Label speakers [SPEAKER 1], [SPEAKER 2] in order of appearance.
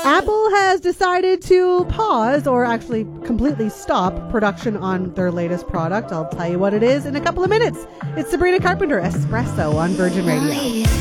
[SPEAKER 1] Apple has decided to pause, or actually completely stop, production on their latest product. I'll tell you what it is in a couple of minutes. It's Sabrina Carpenter, Espresso on Virgin Radio.